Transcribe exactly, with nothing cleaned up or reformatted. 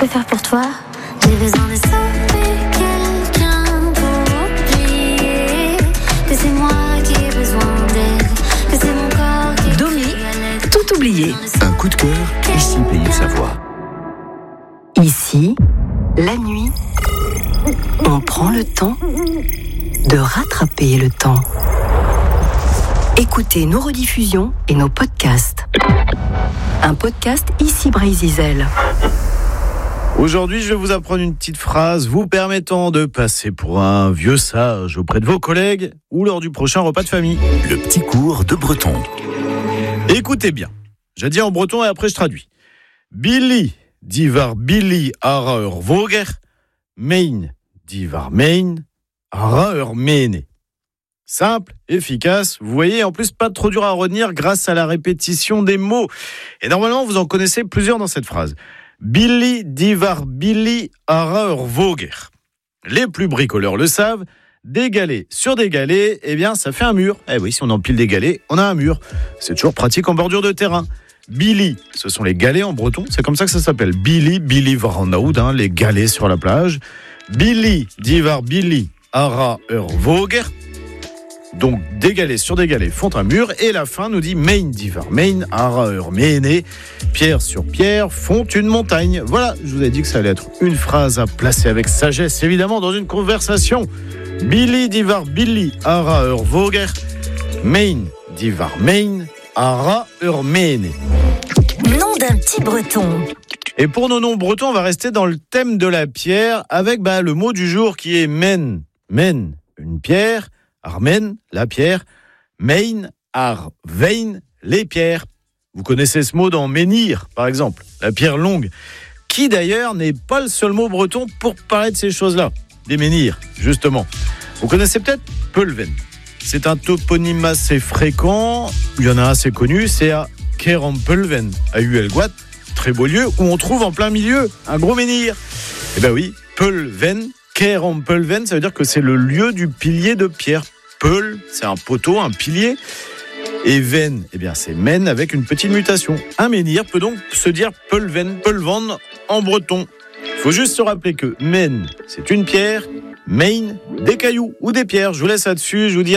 peux faire pour toi? J'ai besoin de sauver quelqu'un pour oublier que c'est moi qui ai besoin d'aide, que c'est mon corps qui Domi, tout oublié. Un coup de cœur, ici Pays de Savoie. Ici, la nuit, on prend le temps de rattraper le temps. Écoutez nos rediffusions et nos podcasts. Un podcast ici Brésil. Aujourd'hui, je vais vous apprendre une petite phrase vous permettant de passer pour un vieux sage auprès de vos collègues ou lors du prochain repas de famille. Le petit cours de breton. Écoutez bien. J'ai dit en breton et après je traduis. Billy divar Billy ara ur voger, mein divar mein ara ur mene. Simple, efficace, vous voyez, en plus pas trop dur à retenir grâce à la répétition des mots. Et normalement, vous en connaissez plusieurs dans cette phrase. Billy divar Billy ara ur voger. Les plus bricoleurs le savent, des galets sur des galets, eh bien ça fait un mur. Eh oui, si on empile des galets, on a un mur. C'est toujours pratique en bordure de terrain. Billy, ce sont les galets en breton, c'est comme ça que ça s'appelle. Billy, Billy varanaud, hein, les galets sur la plage. Billy divar Billy ara ur voger. Donc des galets sur des galets font un mur, et la fin nous dit mein divar mein ara ur mene, pierre sur pierre font une montagne. Voilà, je vous ai dit que ça allait être une phrase à placer avec sagesse, évidemment, dans une conversation. Billy divar Billy ara ur voger, mein divar mein ara ur mene. Nom d'un petit breton. Et pour nos noms bretons, on va rester dans le thème de la pierre avec bah, le mot du jour qui est men. Men, une pierre. Armen, la pierre. Mein, ar, vein, les pierres. Vous connaissez ce mot dans menhir, par exemple, la pierre longue, qui d'ailleurs n'est pas le seul mot breton pour parler de ces choses-là, des menhirs, justement. Vous connaissez peut-être Pulven. C'est un toponyme assez fréquent, il y en a un assez connu, c'est à Kerampulven, à Huelgoat, très beau lieu, où on trouve en plein milieu un gros menhir. Eh ben oui, Pulven, Kerampulven, ça veut dire que c'est le lieu du pilier de pierre. Peul, c'est un poteau, un pilier. Et ven, eh bien c'est men avec une petite mutation. Un menhir peut donc se dire Pulven, Pulvan en breton. Il faut juste se rappeler que men, c'est une pierre, main, des cailloux ou des pierres. Je vous laisse là-dessus, je vous dis